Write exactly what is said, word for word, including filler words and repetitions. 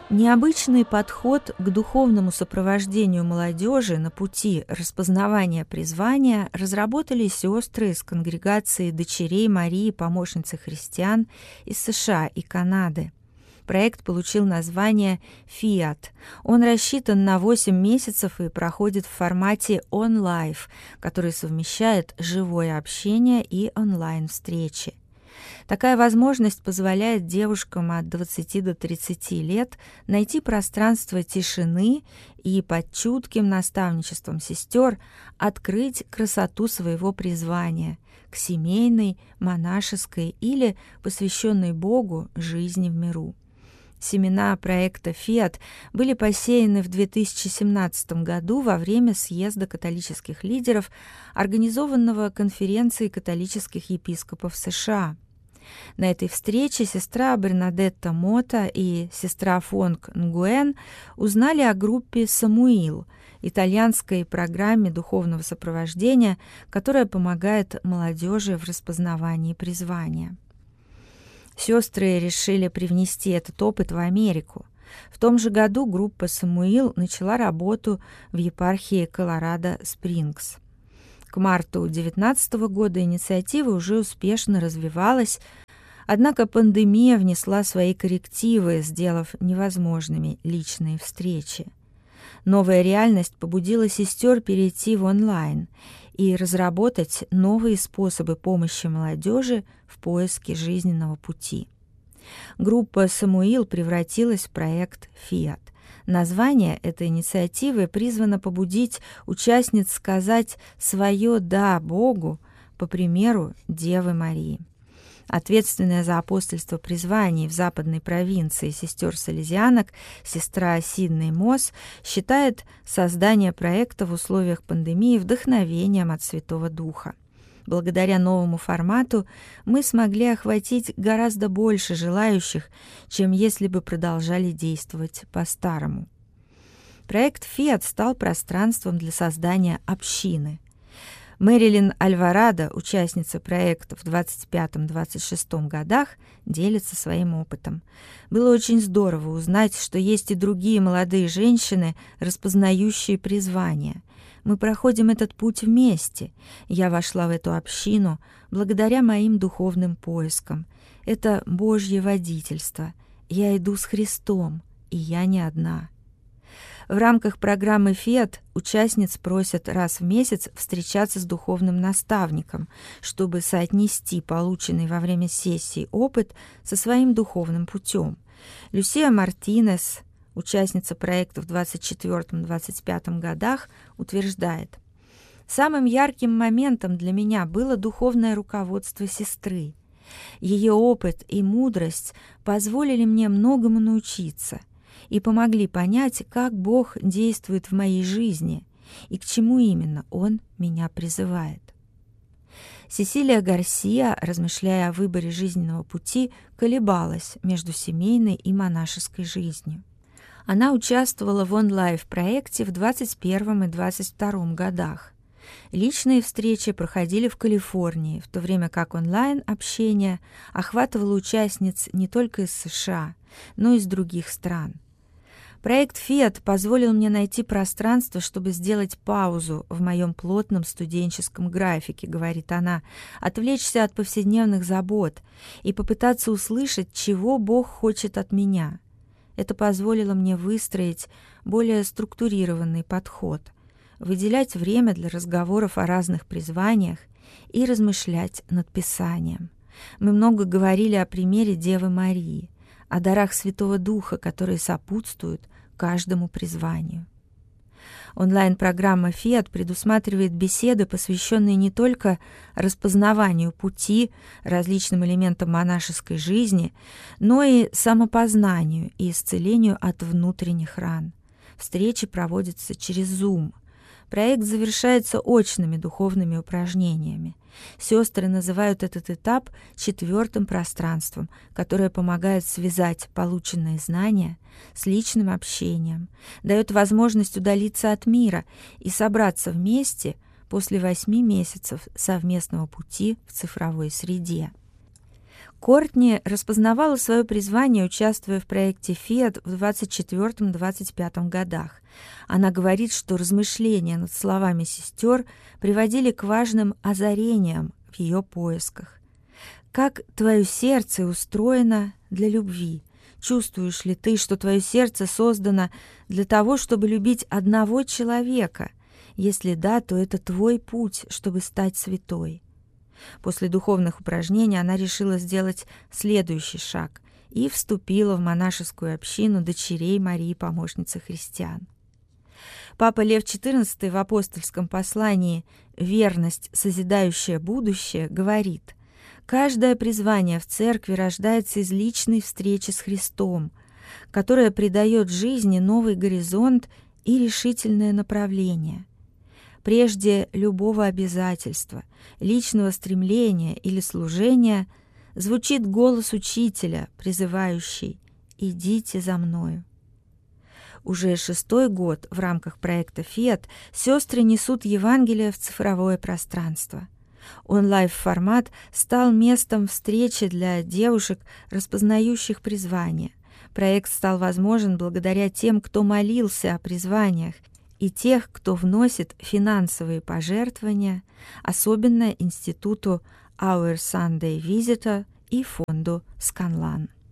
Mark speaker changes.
Speaker 1: Необычный подход к духовному сопровождению молодежи на пути распознавания призвания разработали сестры из конгрегации дочерей Марии, помощницы христиан из США и Канады. Проект получил название «Фиат». Он рассчитан на восемь месяцев и проходит в формате он-лайф, который совмещает живое общение и онлайн-встречи. Такая возможность позволяет девушкам от двадцати до тридцати лет найти пространство тишины и под чутким наставничеством сестер открыть красоту своего призвания к семейной, монашеской или посвященной Богу жизни в миру. Семена проекта «Фиат» были посеяны в две тысячи семнадцатом году во время съезда католических лидеров, организованного конференцией католических епископов США. На этой встрече сестра Бернадетта Мота и сестра Фонг Нгуэн узнали о группе «Самуил», итальянской программе духовного сопровождения, которая помогает молодежи в распознавании призвания. Сестры решили привнести этот опыт в Америку. В том же году группа «Самуил» начала работу в епархии Колорадо-Спрингс. К марту две тысячи девятнадцатого года инициатива уже успешно развивалась, однако пандемия внесла свои коррективы, сделав невозможными личные встречи. Новая реальность побудила сестер перейти в онлайн и разработать новые способы помощи молодежи в поиске жизненного пути. Группа «Самуил» превратилась в проект «Фиат». Название этой инициативы призвано побудить участниц сказать свое «да» Богу по примеру Девы Марии. Ответственная за апостольство призваний в западной провинции сестер-салезианок сестра Сидней Мосс считает создание проекта в условиях пандемии вдохновением от Святого Духа. Благодаря новому формату мы смогли охватить гораздо больше желающих, чем если бы продолжали действовать по-старому. Проект «Фиат» стал пространством для создания общины. Мэрилин Альварадо, участница проекта в двадцать пятом — двадцать шестом годах, делится своим опытом. Было очень здорово узнать, что есть и другие молодые женщины, распознающие призвание. Мы проходим этот путь вместе. Я вошла в эту общину благодаря моим духовным поискам. Это Божье водительство. Я иду с Христом, и я не одна. В рамках программы «Фиат» участниц просят раз в месяц встречаться с духовным наставником, чтобы соотнести полученный во время сессии опыт со своим духовным путем. Люсия Мартинес, участница проекта в двадцать четвёртом — двадцать пятом годах, утверждает: «Самым ярким моментом для меня было духовное руководство сестры. Ее опыт и мудрость позволили мне многому научиться и помогли понять, как Бог действует в моей жизни и к чему именно Он меня призывает». Сесилия Гарсия, размышляя о выборе жизненного пути, колебалась между семейной и монашеской жизнью. Она участвовала в онлайн-проекте в двадцать первом и двадцать втором годах. Личные встречи проходили в Калифорнии, в то время как онлайн-общение охватывало участниц не только из США, но и из других стран. Проект «Фиат» позволил мне найти пространство, чтобы сделать паузу в моем плотном студенческом графике, говорит она, отвлечься от повседневных забот и попытаться услышать, чего Бог хочет от меня. Это позволило мне выстроить более структурированный подход, выделять время для разговоров о разных призваниях и размышлять над Писанием. Мы много говорили о примере Девы Марии, о дарах Святого Духа, которые сопутствуют каждому призванию. Онлайн-программа «Фиат» предусматривает беседы, посвященные не только распознаванию пути, различным элементам монашеской жизни, но и самопознанию и исцелению от внутренних ран. Встречи проводятся через Zoom. Проект завершается очными духовными упражнениями. Сестры называют этот этап четвертым пространством, которое помогает связать полученные знания с личным общением, дает возможность удалиться от мира и собраться вместе после восьми месяцев совместного пути в цифровой среде. Кортни распознавала свое призвание, участвуя в проекте «Фиат» в двадцать четвёртом — двадцать пятом годах. Она говорит, что размышления над словами сестер приводили к важным озарениям в ее поисках. «Как твое сердце устроено для любви? Чувствуешь ли ты, что твое сердце создано для того, чтобы любить одного человека? Если да, то это твой путь, чтобы стать святой». После духовных упражнений она решила сделать следующий шаг и вступила в монашескую общину дочерей Марии Помощницы Христиан. Папа Лев четырнадцатый в апостольском послании «Верность, созидающая будущее» говорит: «Каждое призвание в церкви рождается из личной встречи с Христом, которая придает жизни новый горизонт и решительное направление. Прежде любого обязательства, личного стремления или служения звучит голос учителя, призывающий: «Идите за мною». Уже шестой год в рамках проекта «Фиат» сестры несут Евангелие в цифровое пространство. Онлайн-формат стал местом встречи для девушек, распознающих призвание. Проект стал возможен благодаря тем, кто молился о призваниях, и тех, кто вносит финансовые пожертвования, особенно Институту Our Sunday Visitor и фонду Сканлан.